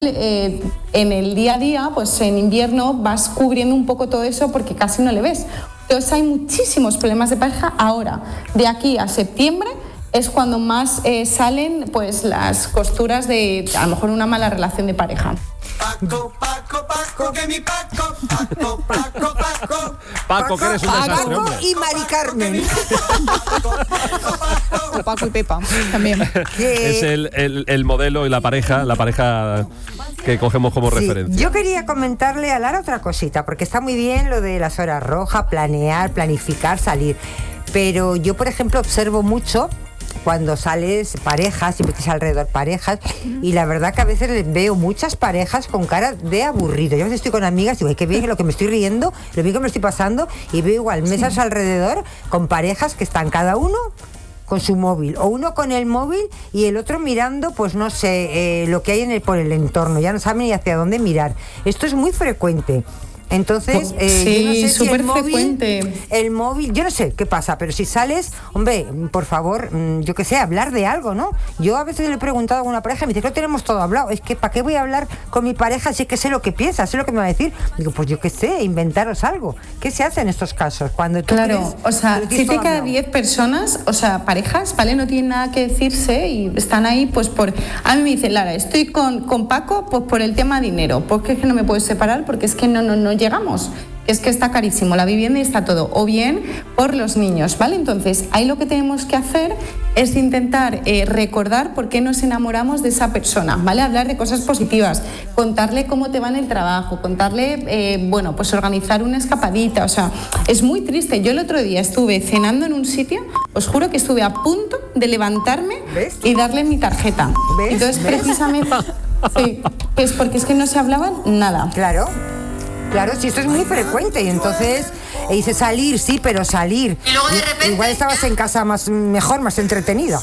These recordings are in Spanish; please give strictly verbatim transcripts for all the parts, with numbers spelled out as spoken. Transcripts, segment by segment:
eh, en el día a día, pues en invierno vas cubriendo un poco todo eso porque casi no le ves. Entonces hay muchísimos problemas de pareja ahora. De aquí a septiembre es cuando más eh, salen pues las costuras de a lo mejor una mala relación de pareja. Paco, Paco, Paco, que mi Paco, Paco, Paco, Paco. Paco, que eres un desastre, hombre. Paco y Mari Carmen. O Paco y Pepa, también. Que- Es el, el, el modelo y la pareja, la pareja que cogemos como Sí, referencia. yo quería comentarle a Lara otra cosita, porque está muy bien lo de las horas rojas, planear, planificar, salir. Pero yo, por ejemplo, observo mucho cuando sales parejas, siempre tienes alrededor parejas, y la verdad que a veces les veo muchas parejas con cara de aburrido. Yo a veces estoy con amigas y digo, ay, qué bien lo que me estoy riendo, lo bien que me estoy pasando, y veo igual mesas alrededor con parejas que están cada uno con su móvil, o uno con el móvil y el otro mirando, pues no sé, eh, lo que hay en el, por el entorno, ya no saben ni hacia dónde mirar. Esto es muy frecuente. Entonces, eh, Sí, yo no sé si súper el móvil, frecuente. el móvil, yo no sé qué pasa, pero si sales, hombre, por favor, mm, yo qué sé, hablar de algo, ¿no? Yo a veces le he preguntado a alguna pareja y me dice que lo tenemos todo hablado. Es que, ¿para qué voy a hablar con mi pareja si es que sé lo que piensa, sé lo que me va a decir? Digo, pues yo qué sé, inventaros algo. ¿Qué se hace en estos casos? Cuando tú Claro, crees o sea, que lo tienes siete todo cada hablado? diez personas, o sea, parejas, ¿vale? No tienen nada que decirse y están ahí, pues por... A mí me dicen, Lara, estoy con, con Paco, pues por el tema dinero, porque es que no me puedo separar, porque es que no, no, no llegamos. Es que está carísimo la vivienda y está todo, o bien por los niños, ¿vale? Entonces, ahí lo que tenemos que hacer es intentar eh, recordar por qué nos enamoramos de esa persona, ¿vale? Hablar de cosas positivas, contarle cómo te va en el trabajo, contarle, eh, bueno, pues organizar una escapadita, o sea, es muy triste. Yo el otro día estuve cenando en un sitio, os juro que estuve a punto de levantarme ¿Ves? y darle mi tarjeta. ¿Ves? Entonces, ¿Ves? precisamente, sí, es porque es que no se hablaba nada. Claro, claro, sí, esto es muy frecuente y entonces e dice salir, sí, pero salir. Y luego de repente- Igual estabas en casa más mejor, más entretenida.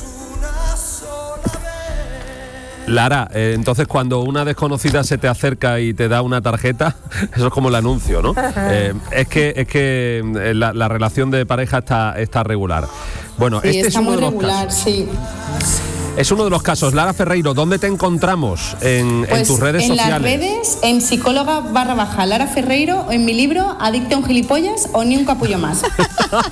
Lara, eh, entonces cuando una desconocida se te acerca y te da una tarjeta, eso es como el anuncio, ¿no? Eh, es que es que eh, la, la relación de pareja está, está regular. Bueno, Sí, este es está uno muy de los regular, casos. sí. Es uno de los casos. Lara Ferreiro, ¿dónde te encontramos en, en Pues tus redes en sociales? las redes, en psicóloga barra baja Lara Ferreiro, o en mi libro Adicta a un gilipollas o ni un capullo más.